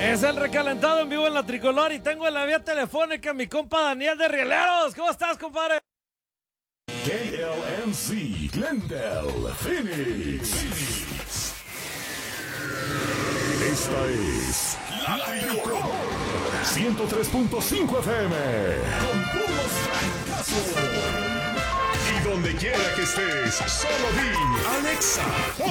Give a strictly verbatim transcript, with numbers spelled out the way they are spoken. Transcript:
Es el recalentado en vivo en la Tricolor y tengo en la vía telefónica a mi compa Daniel de Rieleros. ¿Cómo estás, compadre? K L M C, Glendale, Phoenix. Phoenix. Esta es la Tricolor ciento tres punto cinco F M. Con puros fracasos. Y donde quiera que estés, solo di Alexa.